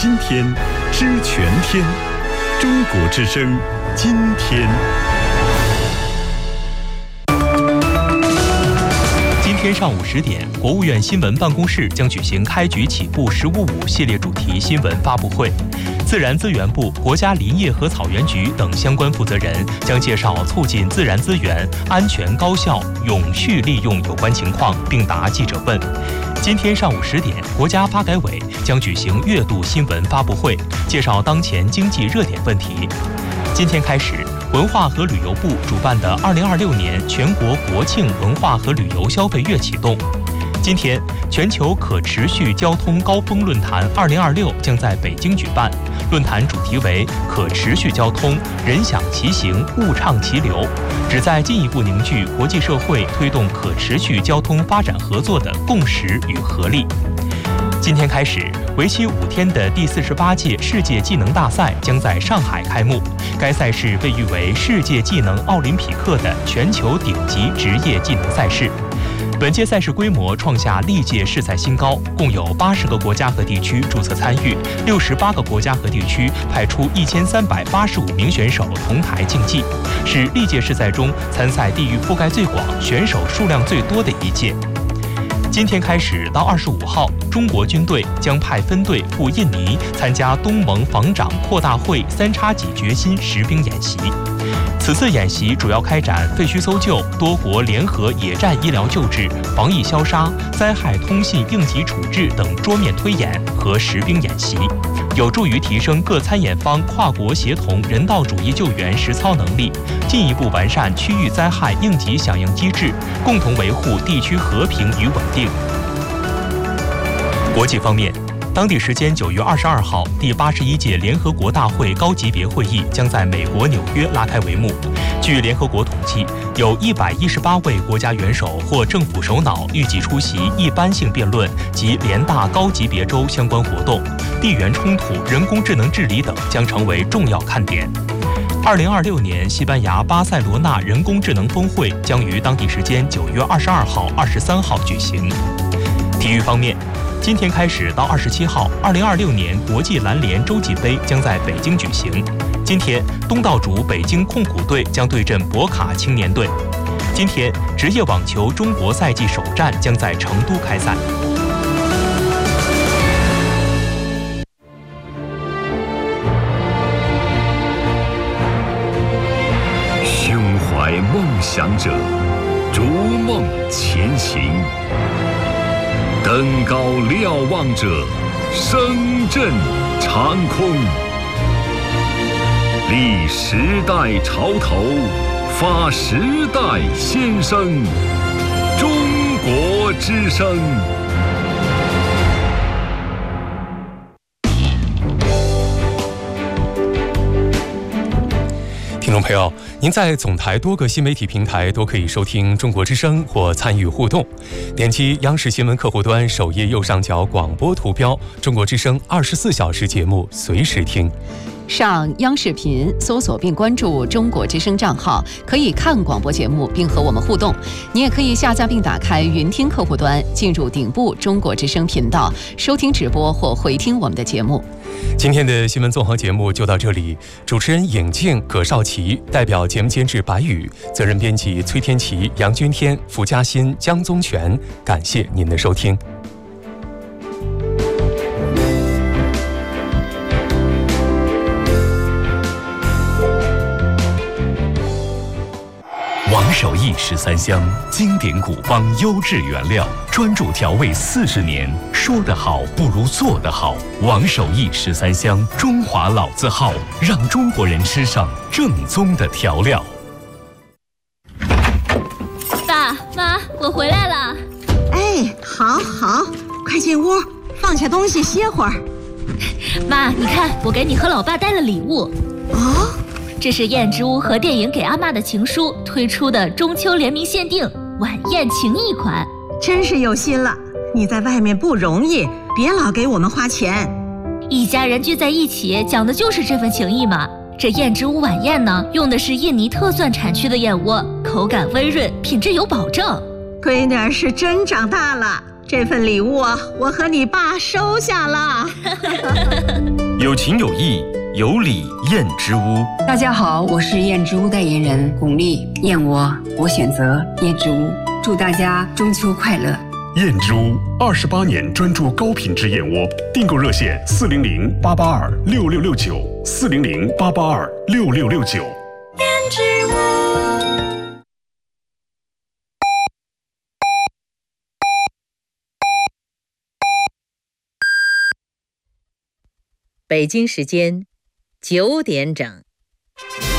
今天，知全天。中国之声，今天。 今天上午10点，国务院新闻办公室将举行开局起步“15+5”系列主题新闻发布会。自然资源部、国家林业和草原局等相关负责人将介绍促进自然资源安全、高效、永续利用有关情况，并答记者问。今天上午10点，国家发改委将举行月度新闻发布会，介绍当前经济热点问题。今天开始，文化和旅游部主办的2026年全国国庆文化和旅游消费月启动。今天，全球可持续交通高峰论坛2026将在北京举办，论坛主题为“可持续交通，人享其行，物畅其流”，旨在进一步凝聚国际社会推动可持续交通发展合作的共识与合力。今天开始，为期5天的第48届世界技能大赛将在上海开幕。该赛事被誉为世界技能奥林匹克的全球顶级职业技能赛事。本届赛事规模创下历届世赛新高，共有80个国家和地区注册参与，68个国家和地区派出1385名选手同台竞技，是历届世赛中参赛地域覆盖最广、选手数量最多的一届。今天开始到25号，中国军队将派分队赴印尼参加东盟防长扩大会3几决心实兵演习。此次演习主要开展废墟搜救、多国联合野战医疗救治、防疫消杀、灾害通信应急处置等桌面推演和实兵演习，有助于提升各参演方跨国协同人道主义救援实操能力，进一步完善区域灾害应急响应机制，共同维护地区和平与稳定。国际方面，当地时间9月22号，第81届联合国大会高级别会议将在美国纽约拉开帷幕。据联合国统计，有118位国家元首或政府首脑预计出席一般性辩论及联大高级别周相关活动，地缘冲突、人工智能治理等将成为重要看点。2026年西班牙巴塞罗那人工智能峰会将于当地时间9月22号、23号举行。体育方面，今天开始到27号，2026年国际篮联洲际杯将在北京举行。今天，东道主北京控股队将对阵博卡青年队。今天，职业网球中国赛季首战将在成都开赛。 胸怀梦想者，逐梦前行。登高瞭望者，声震长空。立时代潮头，发时代先声。中国之声。 听众朋友，您在总台多个新媒体平台都可以收听中国之声或参与互动。点击央视新闻客户端首页右上角广播图标，中国之声24小时节目随时听。 上央视频搜索并关注中国之声账号，可以看广播节目并和我们互动。你也可以下载并打开云听客户端，进入顶部中国之声频道，收听直播或回听我们的节目。 今天的新闻综合节目就到这里，主持人尹静、葛少奇，代表节目监制白宇，责任编辑崔天琪、杨君天、付嘉欣、江宗全，感谢您的收听。 王守义13香，经典古方，优质原料，专注调味40年。说得好不如做得好。王守义13香，中华老字号，让中国人吃上正宗的调料。 爸妈，我回来了。 哎，好，快进屋，放下东西歇会儿。 妈，你看，我给你和老爸带了礼物。 哦。 这是燕之屋和电影给阿嬷的情书推出的中秋联名限定晚宴情谊款， 真是有心了。你在外面不容易，别老给我们花钱。 一家人聚在一起，讲的就是这份情谊嘛。这燕之屋晚宴呢，用的是印尼特蒜产区的燕窝，口感温润，品质有保证。 闺女儿是真长大了， 这份礼物啊，我和你爸收下了。 有情有义，有礼燕之屋。 大家好，我是燕之屋代言人巩俐，燕我选择燕之屋，祝大家中秋快乐。 燕之屋28年专注高品质燕窝，订购热线400-882-6669，400-882-6669。 燕之屋。 北京时间9点整。